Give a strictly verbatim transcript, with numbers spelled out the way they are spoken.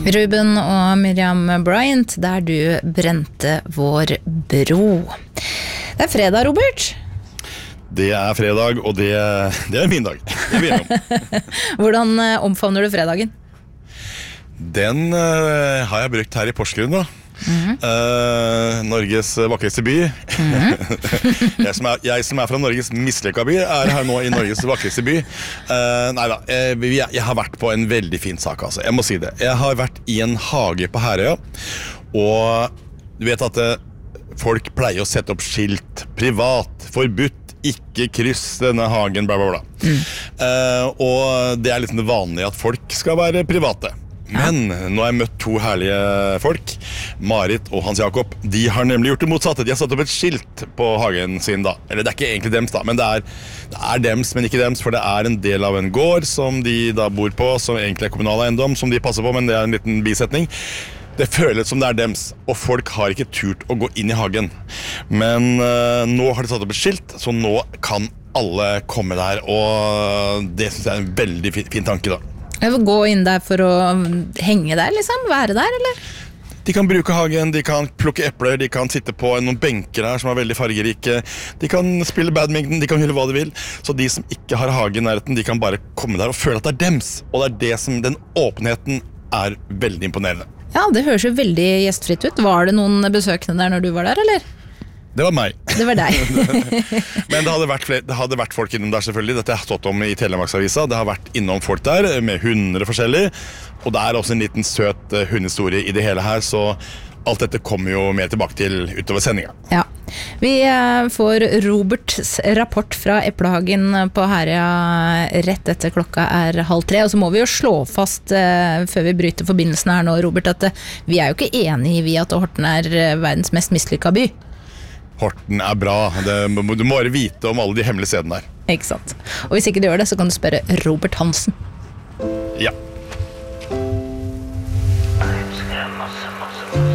Ruben og Miriam Bryant, der du brente vår bro. Det er fredag, Robert. Det er fredag, og det, det er min dag. Det vil jeg om. Hvordan omfavner du fredagen? Den uh, har jeg brukt her i Porsgrunn, da. Mm-hmm. uh, Norges vakreste by. Mm-hmm. jeg, som er, jeg som er fra Norges mislykka by er her nå i Norges vakreste by. uh, Neida, jeg, jeg, jeg har vært på en veldig fin sak, altså. Jeg må si det. Jeg har vært i en hage på Herøya. Og du vet at uh, folk pleier å sette opp skilt. Privat, forbudt, ikke kryss denne hagen, bla bla bla. Mm. uh, Og det er liksom det vanlige at folk skal være private. Men nå har jeg møtt to herlige folk, Marit og Hans Jakob. De har nemlig gjort det motsatte. De har satt opp et skilt på hagen sin da. Eller det er ikke egentlig dems da, men det er, det er dems, men ikke dems. For det er en del av en gård som de da bor på, som egentlig er kommunal eiendom, som de passer på, men det er en liten bisetning. Det føles som det er dems, og folk har ikke turt å gå inn i hagen. Men uh, nå har de satt opp et skilt, så nå kan alle komme der, og det synes jeg er en veldig fin, fin tanke da. Jeg vil gå inn der for å henge der, liksom? Være der, eller? De kan bruke hagen, de kan plukke epler, de kan sitte på noen benker her som er veldig fargerike. De kan spille badminton, de kan gjøre hva de vil. Så de som ikke har hage i nærheten, de kan bare komme der og føle at det er dems. Og det er det som, den åpenheten er veldig imponerende. Ja, det høres jo veldig gjestfritt ut. Var det noen besøkende der når du var der, eller? Det var meg. Det var deg. Men det hadde, vært flere, det hadde vært folk innom der selvfølgelig. Dette har jeg stått om i Telemarksavisa. Det har vært innom folk der med hunder forskjellig. Og det er også en liten søt uh, hundehistorie i det hele her. Så alt dette kommer jo mer tilbake til utover sendingen. Ja. Vi uh, får Roberts rapport fra Eplehagen på Herøya rett etter klokka er halv tre. Og så må vi jo slå fast uh, før vi bryter forbindelsen her nå, Robert, at uh, vi er jo ikke enige i at Horten er uh, verdens mest mislykka by. Horten er bra. Det, du må bare vite om alle de hemmelige stedene der. Ikke sant. Og hvis ikke du gjør det, så kan du spørre Robert Hansen. Ja.